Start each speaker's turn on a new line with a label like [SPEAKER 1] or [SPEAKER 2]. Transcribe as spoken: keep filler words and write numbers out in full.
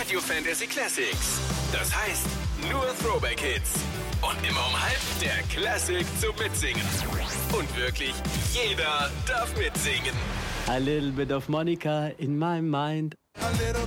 [SPEAKER 1] Radio Fantasy Classics. Das heißt, nur Throwback-Hits. Und immer um halb der Classic zum Mitsingen. Und wirklich jeder darf mitsingen.
[SPEAKER 2] A little bit of Monica in my mind.
[SPEAKER 3] A little